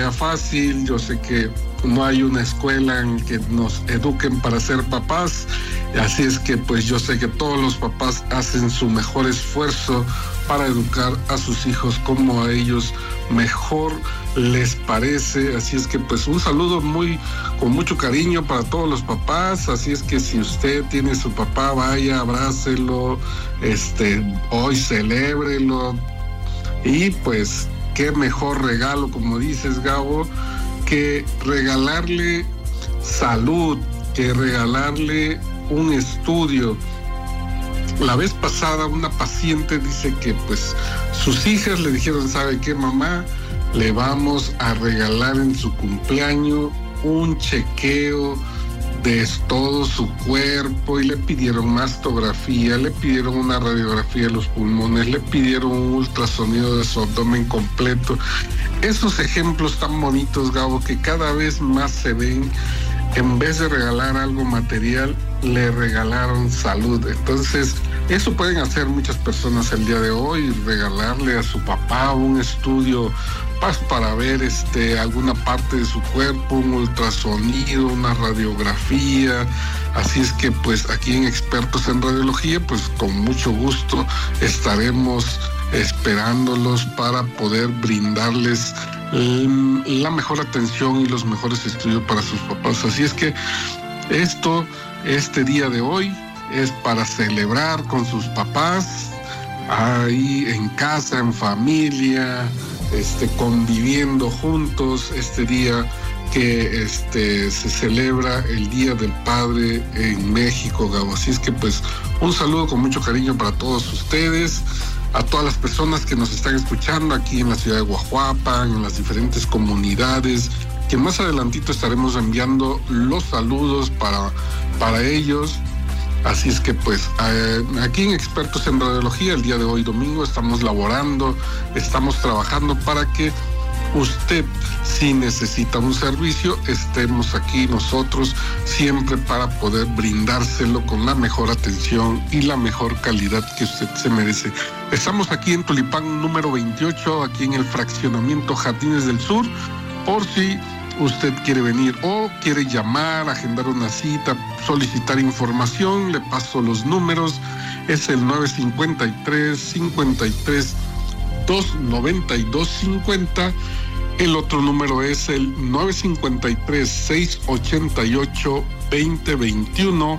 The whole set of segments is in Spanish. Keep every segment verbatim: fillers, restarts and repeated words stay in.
tarea fácil, yo sé que no hay una escuela en que nos eduquen para ser papás, así es que pues yo sé que todos los papás hacen su mejor esfuerzo para educar a sus hijos como a ellos mejor les parece, así es que pues un saludo muy con mucho cariño para todos los papás, así es que si usted tiene su papá, vaya, abrácelo, este, hoy celébrelo, y pues qué mejor regalo, como dices, Gabo, que regalarle salud, que regalarle un estudio. La vez pasada una paciente dice que pues sus hijas le dijeron, ¿sabe qué, mamá? Le vamos a regalar en su cumpleaños un chequeo de todo su cuerpo, y le pidieron mastografía, le pidieron una radiografía de los pulmones, le pidieron un ultrasonido de su abdomen completo. Esos ejemplos tan bonitos, Gabo, que cada vez más se ven. En vez de regalar algo material, le regalaron salud. Entonces, eso pueden hacer muchas personas el día de hoy, regalarle a su papá un estudio para ver este, alguna parte de su cuerpo, un ultrasonido, una radiografía. Así es que pues aquí en Expertos en Radiología, pues con mucho gusto estaremos esperándolos para poder brindarles la mejor atención y los mejores estudios para sus papás. Así es que esto, este día de hoy, es para celebrar con sus papás, ahí en casa, en familia, este, conviviendo juntos, este día que este, se celebra el Día del Padre en México, Gabo. Así es que pues un saludo con mucho cariño para todos ustedes, a todas las personas que nos están escuchando aquí en la ciudad de Guajuapan, en las diferentes comunidades, que más adelantito estaremos enviando los saludos para, para ellos. Así es que pues eh, aquí en Expertos en Radiología, el día de hoy domingo, estamos laborando, estamos trabajando para que usted, si necesita un servicio, estemos aquí nosotros siempre para poder brindárselo con la mejor atención y la mejor calidad que usted se merece. Estamos aquí en Tulipán número veintiocho, aquí en el fraccionamiento Jardines del Sur, por si usted quiere venir o quiere llamar, agendar una cita, solicitar información, le paso los números. Es el nueve cinco tres, cinco tres, dos nueve dos cinco cero. El otro número es el nueve cinco tres, seis ocho ocho, dos cero dos uno.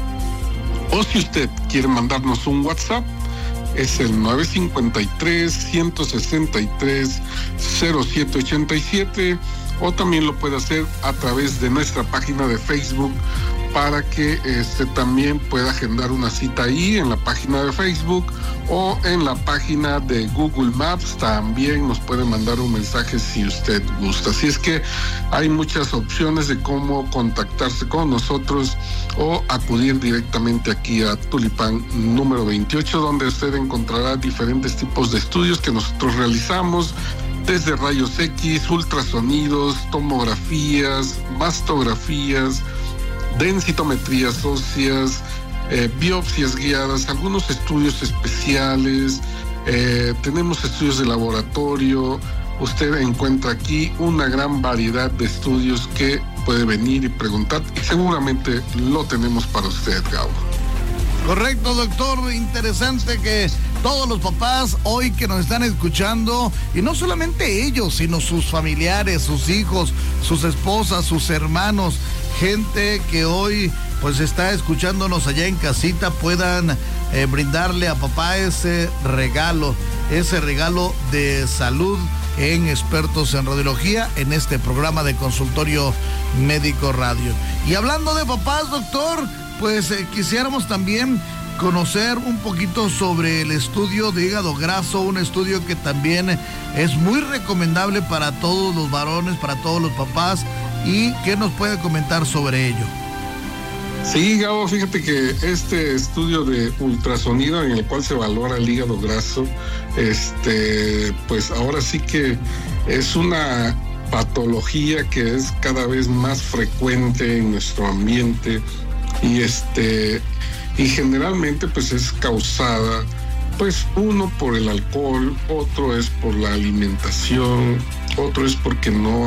O si usted quiere mandarnos un WhatsApp, es el nueve cinco tres, uno seis tres, cero siete ocho siete. O también lo puede hacer a través de nuestra página de Facebook, para que este, también pueda agendar una cita ahí en la página de Facebook, o en la página de Google Maps también nos puede mandar un mensaje si usted gusta. Así es que hay muchas opciones de cómo contactarse con nosotros o acudir directamente aquí a Tulipán número veintiocho, donde usted encontrará diferentes tipos de estudios que nosotros realizamos, desde rayos X, ultrasonidos, tomografías, mastografías, densitometrías óseas, eh, biopsias guiadas, algunos estudios especiales, eh, tenemos estudios de laboratorio. Usted encuentra aquí una gran variedad de estudios que puede venir y preguntar, y seguramente lo tenemos para usted, Gabo. Correcto, doctor. Interesante que todos los papás hoy que nos están escuchando, y no solamente ellos, sino sus familiares, sus hijos, sus esposas, sus hermanos, gente que hoy pues está escuchándonos allá en casita, puedan eh, brindarle a papá ese regalo, ese regalo de salud en Expertos en Radiología, en este programa de Consultorio Médico Radio. Y hablando de papás, doctor, pues eh, quisiéramos también conocer un poquito sobre el estudio de hígado graso, un estudio que también es muy recomendable para todos los varones, para todos los papás. ¿Y qué nos puede comentar sobre ello? Sí, Gabo, fíjate que este estudio de ultrasonido en el cual se valora el hígado graso, este, pues ahora sí que es una patología que es cada vez más frecuente en nuestro ambiente, y este y generalmente pues es causada, pues uno por el alcohol, otro es por la alimentación, otro es porque no